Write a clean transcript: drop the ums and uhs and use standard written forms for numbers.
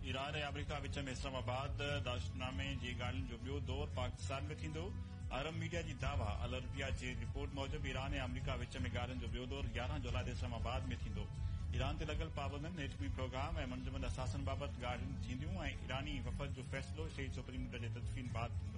Iran ऐं अमरीका विच में इस्लामाबाद दाशतनामे जी ॻाल्हियुनि जो ॿियो दौर पाकिस्तान में थींदो। अरब मीडिया जी दावा। अल अरबिया जी रिपोर्ट मूजिब ईरान ऐं अमरीका विच में ॻाल्हियुनि जो ॿियो दौर 11 जुलाई ते इस्लामाबाद में थींदो। ईरान ते लॻल पाबंदियुनि एटमी प्रोग्राम ऐं मुंजमद असासनि बाबति ॻाल्हियूं थींदियूं ऐं ईरानी वफ़द जो फ़ैसिलो शहीद सुप्रीम लीडर जे तदफ़ीन बाद थींदो।